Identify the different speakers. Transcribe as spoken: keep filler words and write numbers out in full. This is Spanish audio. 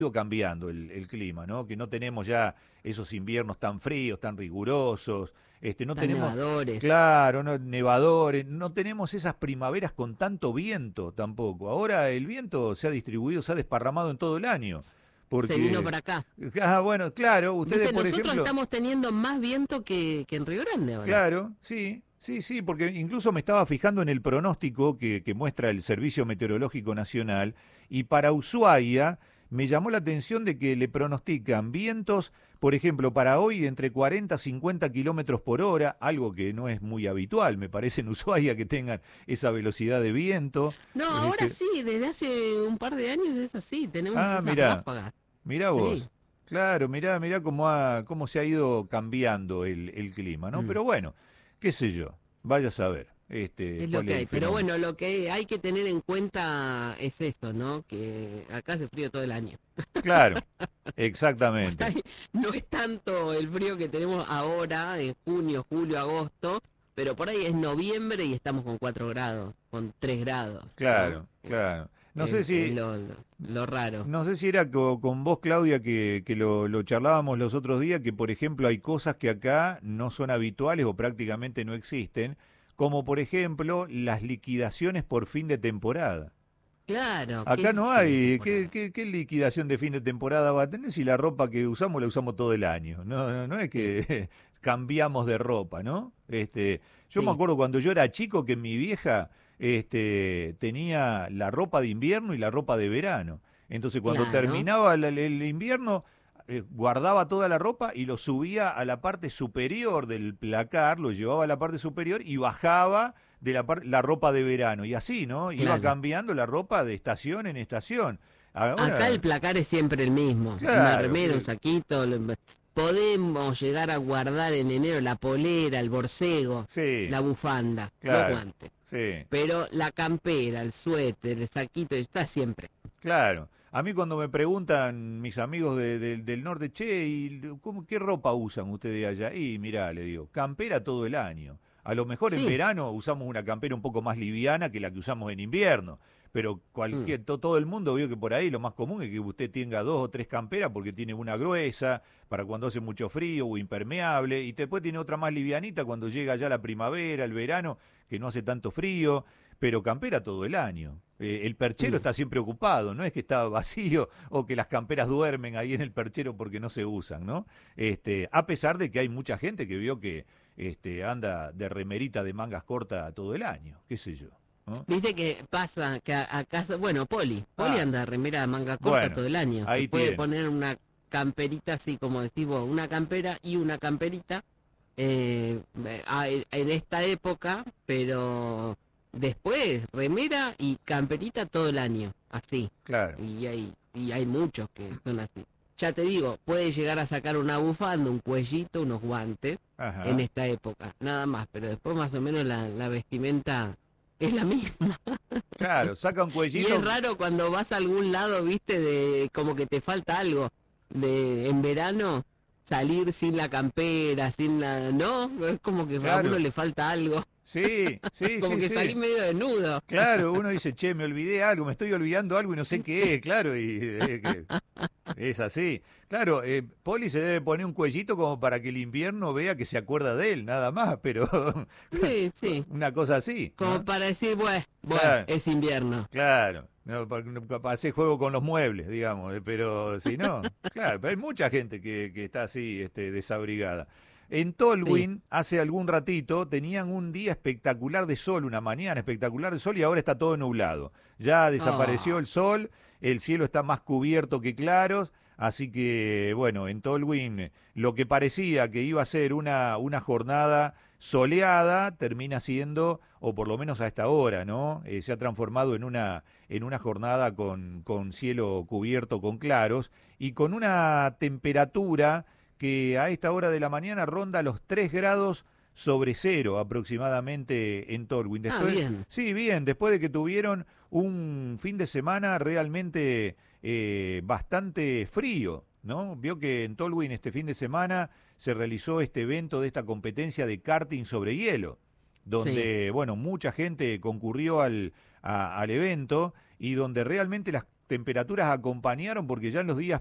Speaker 1: ido cambiando el, el clima, ¿no? Que no tenemos ya esos inviernos tan fríos, tan rigurosos, este, no
Speaker 2: Tan
Speaker 1: tenemos,
Speaker 2: nevadores.
Speaker 1: claro, no, nevadores, no tenemos esas primaveras con tanto viento tampoco. Ahora el viento se ha distribuido, se ha desparramado en todo el año,
Speaker 2: Se vino
Speaker 1: porque,
Speaker 2: para acá.
Speaker 1: ah, bueno, claro, ustedes,
Speaker 2: Viste,
Speaker 1: por
Speaker 2: nosotros
Speaker 1: ejemplo,
Speaker 2: estamos teniendo más viento que, que en Río Grande ahora.
Speaker 1: claro, sí. Sí, sí, porque incluso me estaba fijando en el pronóstico que, que muestra el Servicio Meteorológico Nacional y para Ushuaia me llamó la atención de que le pronostican vientos, por ejemplo, para hoy entre cuarenta a cincuenta kilómetros por hora, algo que no es muy habitual, me parece en Ushuaia que tengan esa velocidad de viento.
Speaker 2: No, ahora
Speaker 1: Este,
Speaker 2: sí, desde hace un par de años es así, tenemos
Speaker 1: ah,
Speaker 2: esas
Speaker 1: mirá,
Speaker 2: ráfagas.
Speaker 1: mirá
Speaker 2: Sí.
Speaker 1: vos. Claro, mirá, mirá cómo, ha, cómo se ha ido cambiando el, el clima, ¿no?
Speaker 2: Mm.
Speaker 1: Pero bueno, qué sé yo, vaya a saber este,
Speaker 2: Es lo
Speaker 1: cuál
Speaker 2: que
Speaker 1: es el
Speaker 2: hay. Pero
Speaker 1: fenómeno.
Speaker 2: bueno, lo que hay que tener en cuenta es esto, ¿no? Que acá hace frío todo el año.
Speaker 1: Claro,
Speaker 2: Por
Speaker 1: exactamente.
Speaker 2: ahí no es tanto el frío que tenemos ahora, en junio, julio, agosto, pero por ahí es noviembre y estamos con cuatro grados, con tres grados, ¿no?
Speaker 1: Claro, claro. No sé
Speaker 2: Es, es
Speaker 1: si,
Speaker 2: lo, lo, lo raro.
Speaker 1: no sé si era co- con vos, Claudia, que, que lo, lo charlábamos los otros días, que por ejemplo hay cosas que acá no son habituales o prácticamente no existen, como por ejemplo las liquidaciones por fin de temporada.
Speaker 2: Claro,
Speaker 1: Acá
Speaker 2: qué
Speaker 1: no
Speaker 2: fin de
Speaker 1: hay, ¿qué,
Speaker 2: temporada.
Speaker 1: qué, qué liquidación de fin de temporada va a tener si la ropa que usamos la usamos todo el año? No, no, no es
Speaker 2: Sí,
Speaker 1: que cambiamos de ropa, ¿no? Este, yo me
Speaker 2: sí,
Speaker 1: acuerdo cuando yo era chico que mi vieja este, tenía la ropa de invierno y la ropa de verano. Entonces cuando
Speaker 2: claro,
Speaker 1: terminaba el, el invierno, eh, guardaba toda la ropa y lo subía a la parte superior del placar, lo llevaba a la parte superior y bajaba de la, par- la ropa de verano. Y así, ¿no? Iba
Speaker 2: claro.
Speaker 1: cambiando la ropa de estación en estación.
Speaker 2: Acá
Speaker 1: Ahora,
Speaker 2: el placar es siempre el mismo, una
Speaker 1: claro,
Speaker 2: remera, un
Speaker 1: que,
Speaker 2: saquito. lo- Podemos llegar a guardar en enero la polera, el borcego,
Speaker 1: sí,
Speaker 2: la bufanda, los
Speaker 1: claro,
Speaker 2: guantes.
Speaker 1: sí,
Speaker 2: Pero la campera, el suéter, el saquito, está siempre.
Speaker 1: claro. A mí cuando me preguntan mis amigos de- de- del norte, che, ¿y cómo, qué ropa usan ustedes allá? Y mirá, le digo, campera todo el año. A lo mejor en
Speaker 2: Sí,
Speaker 1: verano usamos una campera un poco más liviana que la que usamos en invierno. Pero
Speaker 2: mm,
Speaker 1: cualquier, to- todo el mundo vio que por ahí lo más común es que usted tenga dos o tres camperas porque tiene una gruesa para cuando hace mucho frío o impermeable y después tiene otra más livianita cuando llega ya la primavera, el verano, que no hace tanto frío, pero campera todo el año. Eh, el perchero
Speaker 2: mm.
Speaker 1: está siempre ocupado, no es que está vacío o que las camperas duermen ahí en el perchero porque no se usan, ¿no? Este, a pesar de que hay mucha gente que vio que este, anda de remerita de mangas cortas todo el año, qué sé yo, ¿no?
Speaker 2: Viste que pasa que a- acá, bueno, Poli, Poli
Speaker 1: Ah,
Speaker 2: anda de remera de manga corta
Speaker 1: bueno,
Speaker 2: todo el año. Se
Speaker 1: ahí
Speaker 2: puede
Speaker 1: tiene.
Speaker 2: poner una camperita así como decís vos, una campera y una camperita eh, a- en esta época, pero después remera y camperita todo el año, así.
Speaker 1: Claro.
Speaker 2: Y hay, y hay muchos que son así. Ya te digo, puede llegar a sacar una bufanda, un cuellito, unos guantes en
Speaker 1: Ajá.
Speaker 2: esta época, nada más, pero después más o menos la, la vestimenta es la misma.
Speaker 1: Claro, saca un
Speaker 2: Y es
Speaker 1: cuellito.
Speaker 2: raro cuando vas a algún lado, viste, de como que te falta algo. De en verano salir sin la campera, sin la, ¿no? Es como que a uno
Speaker 1: Claro.
Speaker 2: le falta algo.
Speaker 1: Sí, sí,
Speaker 2: Como
Speaker 1: sí,
Speaker 2: que salí
Speaker 1: sí.
Speaker 2: medio desnudo.
Speaker 1: Claro, uno dice, che, me olvidé algo, me estoy olvidando algo y no sé qué
Speaker 2: Sí,
Speaker 1: es, claro, y eh, que es así. Claro, eh, Poli se debe poner un cuellito como para que el invierno vea que se acuerda de él, nada más, pero
Speaker 2: sí, sí.
Speaker 1: una cosa así,
Speaker 2: Como
Speaker 1: ¿no?
Speaker 2: para decir, bueno, bueno,
Speaker 1: Claro,
Speaker 2: es invierno.
Speaker 1: claro. No, para, para hacer juego con los muebles, digamos, eh, pero si no, claro, pero hay mucha gente que, que está así, este, desabrigada. En
Speaker 2: Sí.
Speaker 1: Tolwyn, hace algún ratito, tenían un día espectacular de sol, una mañana espectacular de sol y ahora está todo nublado. Ya desapareció
Speaker 2: Oh,
Speaker 1: el sol, el cielo está más cubierto que claros, así que, bueno, en Tolwyn lo que parecía que iba a ser una, una jornada soleada termina siendo, o por lo menos a esta hora, ¿no? Eh, se ha transformado en una, en una jornada con, con cielo cubierto con claros y con una temperatura que a esta hora de la mañana ronda los tres grados sobre cero aproximadamente en Tolwyn.
Speaker 2: ah,
Speaker 1: Después,
Speaker 2: bien.
Speaker 1: sí, bien, después de que tuvieron un fin de semana realmente eh, bastante frío, ¿no? Vio que en Tolwyn este fin de semana se realizó este evento de esta competencia de karting sobre hielo,
Speaker 2: Sí.
Speaker 1: donde, bueno, mucha gente concurrió al, a- al evento y donde realmente las temperaturas acompañaron porque ya en los días